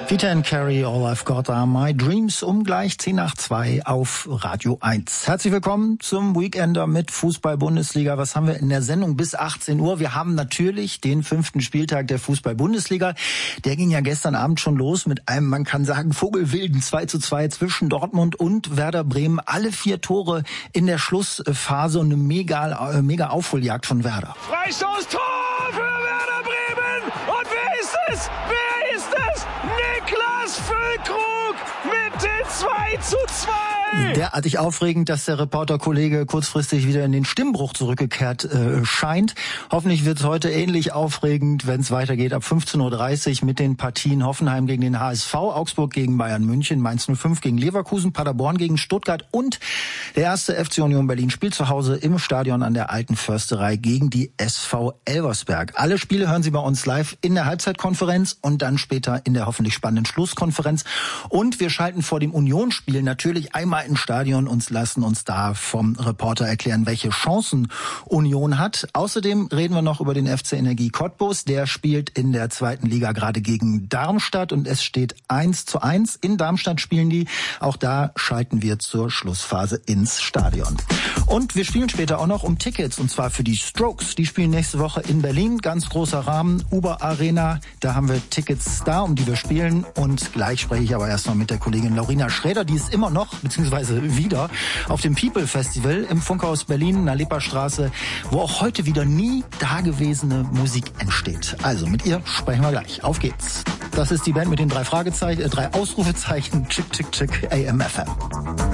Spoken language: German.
Peter and Carrie, All I've Got Are My Dreams, gleich 10:02 auf Radio 1. Herzlich willkommen zum Weekender mit Fußball-Bundesliga. Was haben wir in der Sendung bis 18 Uhr? Wir haben natürlich den 5. Spieltag der Fußball-Bundesliga. Der ging ja gestern Abend schon los mit einem, man kann sagen, vogelwilden 2:2 zwischen Dortmund und Werder Bremen. Alle 4 Tore in der Schlussphase und eine mega Aufholjagd von Werder. Freistoß, Tor für Werder Bremen! Und wer ist es? Wer ist es? Niklas Füllkrug mit dem 2:2! Derartig aufregend, dass der Reporterkollege kurzfristig wieder in den Stimmbruch zurückgekehrt scheint. Hoffentlich wird es heute ähnlich aufregend, wenn es weitergeht ab 15:30 Uhr mit den Partien Hoffenheim gegen den HSV, Augsburg gegen Bayern München, Mainz 05 gegen Leverkusen, Paderborn gegen Stuttgart und der erste FC Union Berlin spielt zu Hause im Stadion an der Alten Försterei gegen die SV Elversberg. Alle Spiele hören Sie bei uns live in der Halbzeitkonferenz und dann später in der hoffentlich spannenden Schlusskonferenz. Und wir schalten vor dem Unionsspiel natürlich einmal ins Stadion und lassen uns da vom Reporter erklären, welche Chancen Union hat. Außerdem reden wir noch über den FC Energie Cottbus. Der spielt in der 2. Liga gerade gegen Darmstadt und es steht 1:1. In Darmstadt spielen die. Auch da schalten wir zur Schlussphase ins Stadion. Und wir spielen später auch noch um Tickets, und zwar für die Strokes. Die spielen nächste Woche in Berlin. Ganz großer Rahmen, Uber Arena. Da haben wir Tickets da, um die wir spielen. Und gleich spreche ich aber erst mal mit der Kollegin Laurina Schräder. Die ist immer noch, beziehungsweise wieder, auf dem People Festival im Funkhaus Berlin, in der Lipperstraße, wo auch heute wieder nie dagewesene Musik entsteht. Also mit ihr sprechen wir gleich. Auf geht's. Das ist die Band mit den 3 Ausrufezeichen. Chick, chick, chick, AM/FM.